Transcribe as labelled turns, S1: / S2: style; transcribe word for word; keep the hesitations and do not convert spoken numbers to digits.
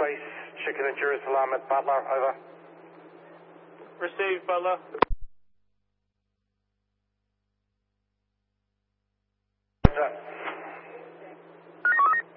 S1: Space, Chicken and Jerusalem at Butler, over.
S2: Received, Butler.